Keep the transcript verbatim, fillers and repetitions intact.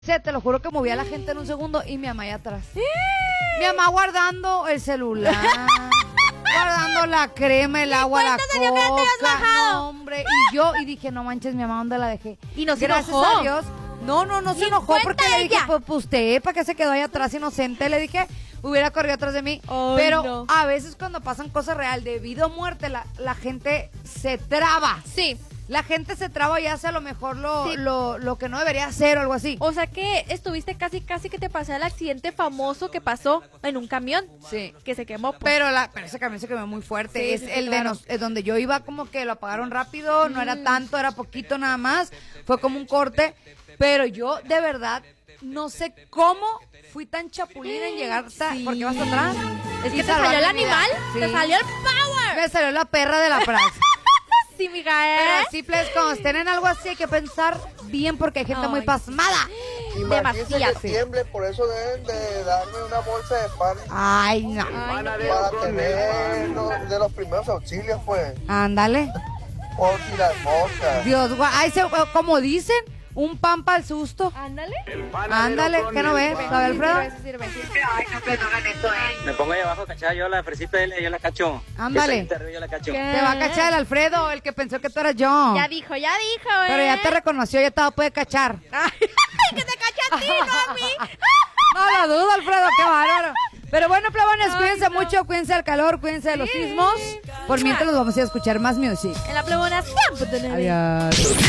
Sí, te lo juro que movía a la gente en un segundo y mi mamá allá atrás. Mi mamá guardando el celular, guardando la crema, el agua, la coca. No, hombre. Y yo, y dije, no manches, mi mamá, ¿dónde la dejé? Y no se Gracias enojó. a Dios. No, no, no se enojó porque le dije, ella. pues, pues usted, ¿para qué se quedó ahí atrás inocente? Le dije, hubiera corrido atrás de mí. Ay, pero no. a veces cuando pasan cosas real de vida o muerte, la, la gente se traba. Sí. La gente se traba y hace a lo mejor lo, Sí. lo, lo que no debería hacer o algo así. O sea que estuviste casi, casi que te pasó el accidente famoso que pasó en un camión. Sí. Que se quemó. pues. Pero, la, pero ese camión se quemó muy fuerte. Sí, es sí, sí, el claro. de nos, es donde yo iba, como que lo apagaron rápido, no era tanto, era poquito nada más. Fue como un corte. Pero yo, de verdad, no sé cómo fui tan chapulina en llegar hasta, Sí. porque vas atrás. Es y que te salvar salió el mi vida. animal, Sí. te salió el power. Me salió la perra de la frase. Sí, mija, Pero ¿eh? sí, pues, cuando estén en algo así hay que pensar bien porque hay gente Ay. muy pasmada. Imagínense Demasiado. que tiemble, por eso deben de darme una bolsa de pan Ay, no. Ay, no. para tener lo- de los primeros auxilios, pues, Ándale. por si las moscas. Dios, gua- ay, se- como dicen, un pan para el susto. Ándale. Ándale, ¿qué no ves? ¿Lo de Alfredo? Eso sirve. Me pongo ahí abajo a cachar yo la fresita de él, yo la cacho. Ándale. Que soy interno, yo la cacho. ¿Qué? Te va a cachar el Alfredo, el que pensó que tú eras yo. Ya dijo, ya dijo, ¿eh? Pero ya te reconoció, ya te puede cachar. Ay, que te cacha a ti, no a mí. No lo dudo, Alfredo, qué bárbaro. Pero bueno, plebones, Ay, cuídense no. mucho, cuídense del calor, cuídense de los Sí. sismos. Por mientras nos vamos a ir a escuchar más music. En la plebona siempre tenemos. Adiós.